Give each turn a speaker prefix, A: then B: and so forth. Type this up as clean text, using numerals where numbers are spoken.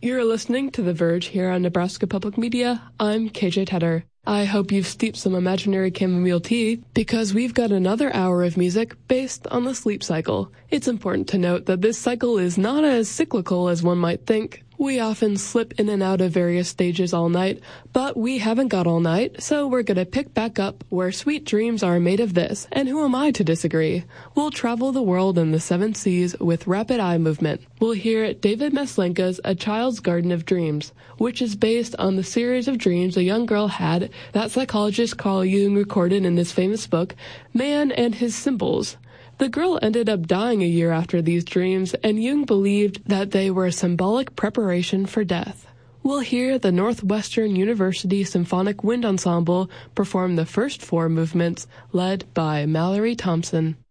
A: You're listening to The Verge here on Nebraska Public Media. I'm KJ Tedder. I hope you've steeped some imaginary chamomile tea because we've got another hour of music based on the sleep cycle. It's important to note that this cycle is not as cyclical as one might think. We often slip in and out of various stages all night, but we haven't got all night, so we're gonna pick back up where sweet dreams are made of this, and who am I to disagree? We'll travel the world in the 7 seas with rapid eye movement. We'll hear David Maslenka's A Child's Garden of Dreams, which is based on the series of dreams a young girl had that psychologist Carl Jung recorded in his famous book, Man and His Symbols. The girl ended up dying a year after these dreams, and Jung believed that they were a symbolic preparation for death. We'll hear the Northwestern University Symphonic Wind Ensemble perform the first 4 movements, led by Mallory Thompson.